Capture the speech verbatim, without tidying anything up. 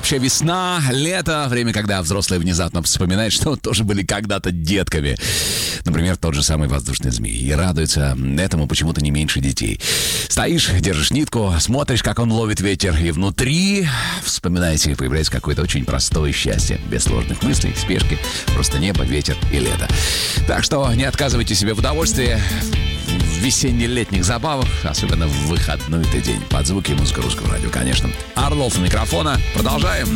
вообще весна, лето, время, когда взрослые внезапно вспоминают, что тоже были когда-то детками. Например, тот же самый воздушный змей. И радуется этому почему-то не меньше детей. Стоишь, держишь нитку, смотришь, как он ловит ветер, и внутри, вспоминаете, появляется какое-то очень простое счастье. Без сложных мыслей, спешки, просто небо, ветер и лето. Так что не отказывайте себе в удовольствии в весенне-летних забавах, особенно в выходной-то день. Под звуки и музыку русского радио, конечно. Орлов у микрофона. Продолжаем.